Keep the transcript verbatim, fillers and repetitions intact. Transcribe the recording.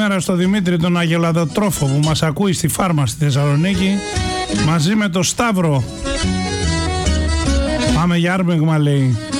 καλημέρα στο Δημήτρη τον Αγελαδοτρόφο που μας ακούει στη Φάρμα στη Θεσσαλονίκη μαζί με το Σταύρο. Πάμε για άρμεγμα, λέει.